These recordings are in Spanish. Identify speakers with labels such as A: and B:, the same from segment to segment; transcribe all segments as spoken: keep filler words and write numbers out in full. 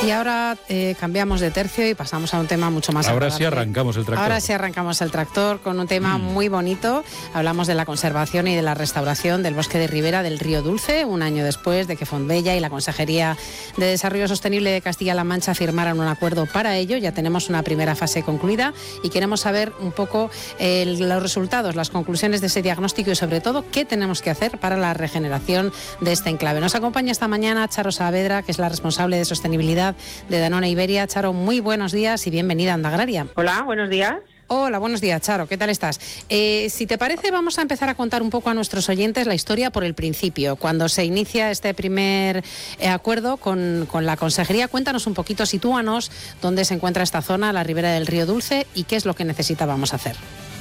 A: Y ahora eh, cambiamos de tercio y pasamos a un tema mucho más
B: Ahora
A: agradable.
B: sí arrancamos el tractor.
A: Ahora sí arrancamos el tractor con un tema mm. muy bonito. Hablamos de la conservación y de la restauración del bosque de ribera del Río Dulce, un año después de que Fontbella y la Consejería de Desarrollo Sostenible de Castilla-La Mancha firmaran un acuerdo para ello. Ya tenemos una primera fase concluida y queremos saber un poco eh, los resultados, las conclusiones de ese diagnóstico y sobre todo qué tenemos que hacer para la regeneración de este enclave. Nos acompaña esta mañana Charo Saavedra, que es la responsable de sostenibilidad de Danone Iberia. Charo, muy buenos días y bienvenida a Onda Agraria.
C: Hola, buenos días.
A: Hola, buenos días, Charo, ¿qué tal estás? Eh, si te parece, vamos a empezar a contar un poco a nuestros oyentes la historia por el principio. Cuando se inicia este primer eh, acuerdo con, con la Consejería, cuéntanos un poquito, sitúanos dónde se encuentra esta zona, la ribera del Río Dulce, y qué es lo que necesitábamos hacer.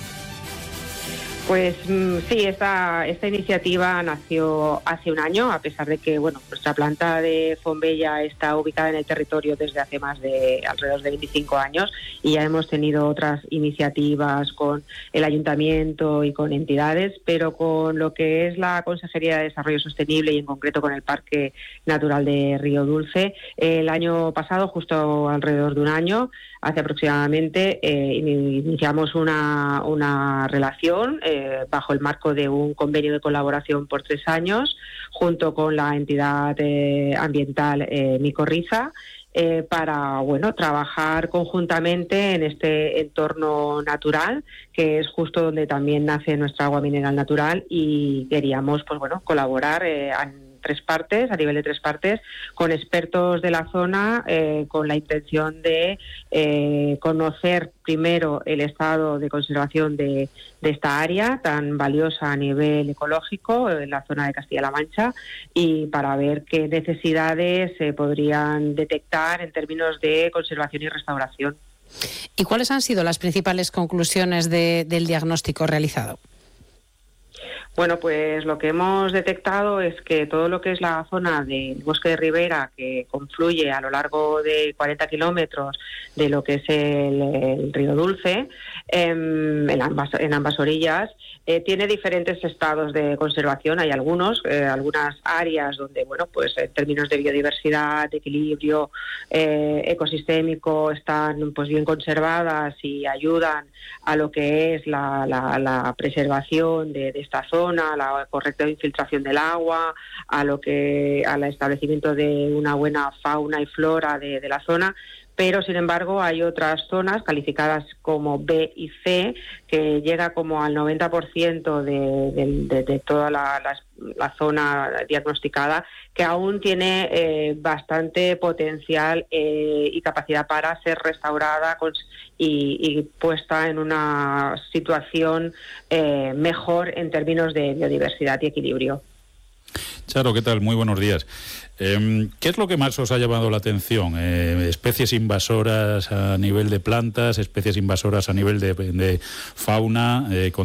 C: Pues sí, esta, esta iniciativa nació hace un año, a pesar de que bueno, nuestra planta de Fontbella está ubicada en el territorio desde hace más de alrededor de veinticinco años y ya hemos tenido otras iniciativas con el ayuntamiento y con entidades, pero con lo que es la Consejería de Desarrollo Sostenible y en concreto con el Parque Natural de Río Dulce, el año pasado, justo alrededor de un año, hace aproximadamente, eh, iniciamos una, una relación eh, bajo el marco de un convenio de colaboración por tres años, junto con la entidad eh, ambiental eh, Micorriza, eh, para bueno trabajar conjuntamente en este entorno natural, que es justo donde también nace nuestra agua mineral natural, y queríamos pues bueno colaborar eh, en tres partes, a nivel de tres partes, con expertos de la zona, eh, con la intención de eh, conocer primero el estado de conservación de, de esta área tan valiosa a nivel ecológico en la zona de Castilla-La Mancha, y para ver qué necesidades se podrían detectar en términos de conservación y restauración.
A: ¿Y cuáles han sido las principales conclusiones de, del diagnóstico realizado?
C: Bueno, pues lo que hemos detectado es que todo lo que es la zona del bosque de ribera, que confluye a lo largo de cuarenta kilómetros de lo que es el, el Río Dulce, eh, en, ambas, en ambas orillas, eh, tiene diferentes estados de conservación. Hay algunos, eh, algunas áreas donde, bueno, pues en términos de biodiversidad, de equilibrio eh, ecosistémico, están pues bien conservadas y ayudan a lo que es la, la, la preservación de, de esta zona, a la correcta infiltración del agua, a lo que al establecimiento de una buena fauna y flora de, de la zona. Pero, sin embargo, hay otras zonas calificadas como B y C, que llega como al noventa por ciento de, de, de, de toda la, la, la zona diagnosticada, que aún tiene eh, bastante potencial eh, y capacidad para ser restaurada con, y, y puesta en una situación eh, mejor en términos de biodiversidad y equilibrio.
B: Charo, ¿qué tal? Muy buenos días. Eh, ¿Qué es lo que más os ha llamado la atención? Eh, ¿Especies invasoras a nivel de plantas, especies invasoras a nivel de, de fauna? Eh,